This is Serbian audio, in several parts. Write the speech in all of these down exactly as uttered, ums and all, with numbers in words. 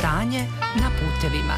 Stanje na putevima.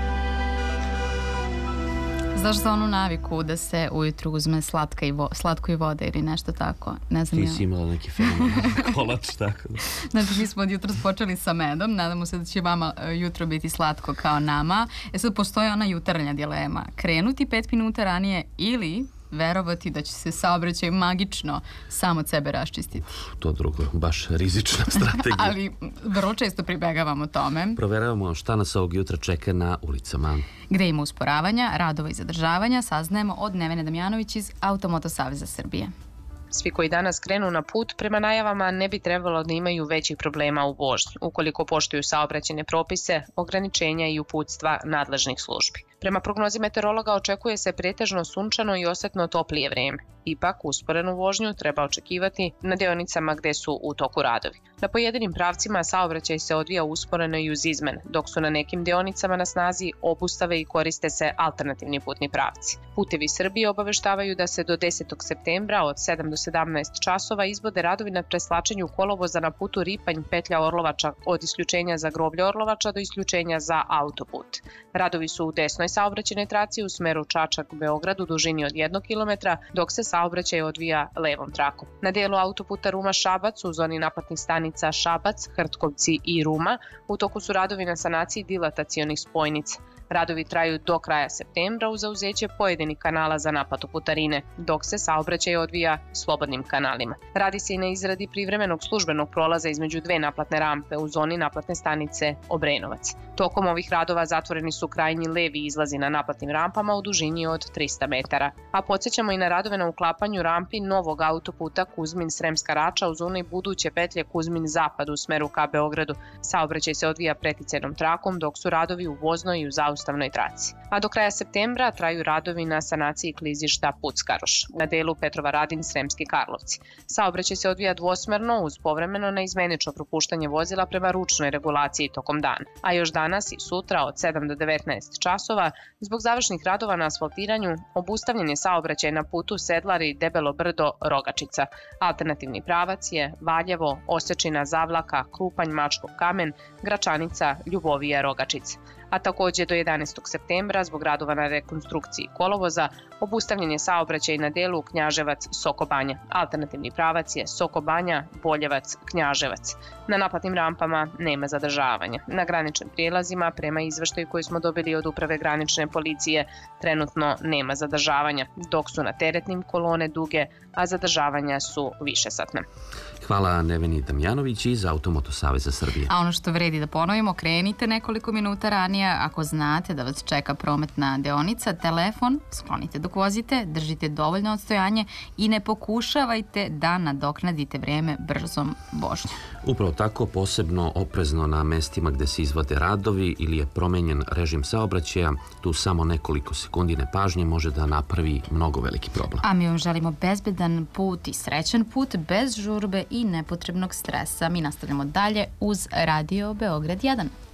Znaš za onu naviku da se ujutru uzme slatka i vo, slatko i voda ili nešto tako? Ne znam. Ti si imala neki fenomen kolač, tako da. Znači, mi smo od jutros počeli sa medom, nadamo se da će vama jutro biti slatko kao nama. E sad, postoji ona jutarnja dilema. Krenuti pet minuta ranije ili verovati da će se saobraćaj magično sam od sebe raščistiti. To drugo, baš rizična strategija. Ali vrlo često pribegavamo tome. Proveravamo šta nas ovog jutra čeka na ulicama. Gde ima usporavanja, radova i zadržavanja, saznajemo od Nevene Damjanović iz Automoto Saveza Srbije. Svi koji danas krenu na put, prema najavama ne bi trebalo da imaju većih problema u vožnji, ukoliko poštuju saobraćajne propise, ograničenja i uputstva nadležnih službi. Prema prognozi meteorologa očekuje se pretežno sunčano i osetno toplije vreme. Ipak, usporenu vožnju treba očekivati na deonicama gde su u toku radovi. Na pojedinim pravcima saobraćaj se odvija usporeno i uz izmene, dok su na nekim deonicama na snazi obustave i koriste se alternativni putni pravci. Putevi Srbije obaveštavaju da se do desetog septembra od sedam do sedamnaest časova izvode radovi na preslačenju kolovoza na putu Ripanj petlja Orlovača od isključenja za groblje Orlovača do isključenja za autoput. Radovi su u desnoj saobraćajnoj traci u smeru Čačak-Beograd u dužini od jednog kilometra, dok se saobraćaj odvija levom trakom. Na delu autoputa Ruma-Šabac u zoni naplatnih stanica Šabac, Hrtkovci i Ruma u toku su radovi na sanaciji dilatacionih spojnica. Radovi traju do kraja septembra uz zauzeće pojedinih kanala za naplatu putarine, dok se saobraćaj odvija slobodnim kanalima. Radi se i na izradi privremenog službenog prolaza između dve naplatne rampe u zoni naplatne stanice Obrenovac. Tokom ovih radova zatvoreni su krajnji levi izlazi na naplatnim rampama u dužini od trista metara. A podsjećamo i na radove na uklapanju rampi novog autoputa Kuzmin-Sremska Rača u zoni buduće petlje Kuzmin-Zapad u smeru ka Beogradu. Saobraćaj se odvija preticajnom trakom, dok su radovi u voznoj i u zaustavnoj traci. A do kraja septembra traju radovi na sanaciji klizišta Puckaroš, na delu Petrova Radin-Sremski Karlovci. Saobraćaj se odvija dvosmerno uz povremeno na izmenično propuštanje vozila prema ručnoj regulaciji tokom dana. A još danas i sutra od sedam do devetnaest časova, zbog završnih radova na asfaltiranju, obustavljen je saobraćaj na putu Sedlari Debelo Brdo Rogačica. Alternativni pravac je Valjevo, Osečina, Zavlaka, Krupanj, Mačkov Kamen, Gračanica, Ljubovija, Rogačica. A takođe do jedanaestog septembra zbog radova na rekonstrukciji kolovoza obustavljen je saobraćaj na delu Knjaževac-Sokobanja. Alternativni pravac je Sokobanja, Boljevac-Knjaževac. Na naplatnim rampama nema zadržavanja. Na graničnim prijelazima, prema izveštaju koji smo dobili od Uprave granične policije, trenutno nema zadržavanja, dok su na teretnim kolone duge, a zadržavanja su višesatna. Hvala Neveni Damjanović iz Automoto Saveza Srbije. A ono što vredi da ponovimo, krenite nekoliko minuta ranije. Ako znate da vas čeka prometna deonica, telefon sklonite dok vozite, držite dovoljno odstojanje i ne pokušavajte da nadoknadite vreme brzom vožnjom. Upravo tako, posebno oprezno na mestima gde se izvode radovi ili je promenjen režim saobraćaja, tu samo nekoliko sekundi nepažnje može da napravi mnogo veliki problem. A mi vam želimo bezbedan put i srećan put, bez žurbe i nepotrebnog stresa. Mi nastavljamo dalje uz Radio Beograd jedan.